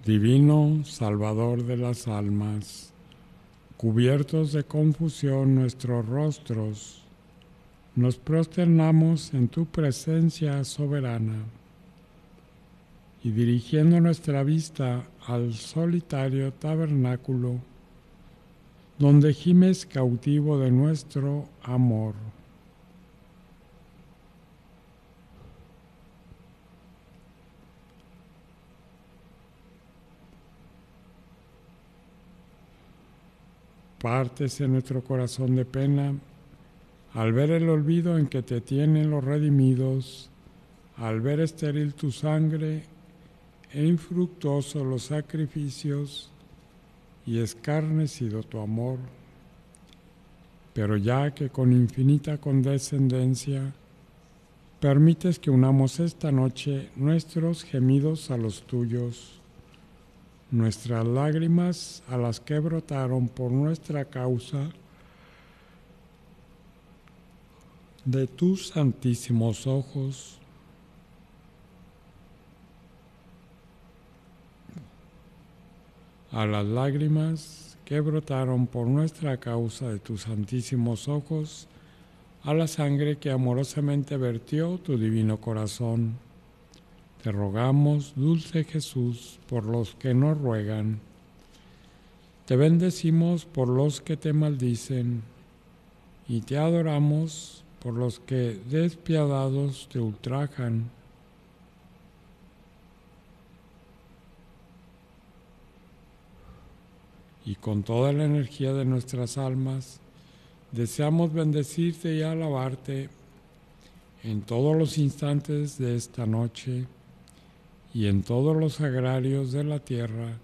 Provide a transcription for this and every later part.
Divino Salvador de las almas, cubiertos de confusión nuestros rostros, nos prosternamos en tu presencia soberana y dirigiendo nuestra vista al solitario tabernáculo, donde gimes cautivo de nuestro amor. Partes en nuestro corazón de pena al ver el olvido en que te tienen los redimidos, al ver estéril tu sangre e infructuosos los sacrificios y escarnecido tu amor. Pero ya que con infinita condescendencia permites que unamos esta noche nuestros gemidos a los tuyos, nuestras lágrimas a las que brotaron por nuestra causa de tus santísimos ojos, a las lágrimas que brotaron por nuestra causa de tus santísimos ojos, a la sangre que amorosamente vertió tu divino corazón. Te rogamos, dulce Jesús, por los que nos ruegan. Te bendecimos por los que te maldicen y te adoramos por los que despiadados te ultrajan. Y con toda la energía de nuestras almas, deseamos bendecirte y alabarte en todos los instantes de esta noche y en todos los agrarios de la tierra,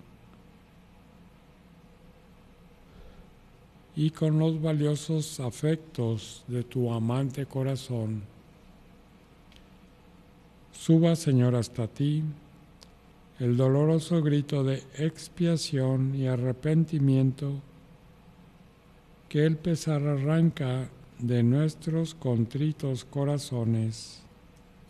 y con los valiosos afectos de tu amante corazón. Suba, Señor, hasta ti el doloroso grito de expiación y arrepentimiento que el pesar arranca de nuestros contritos corazones.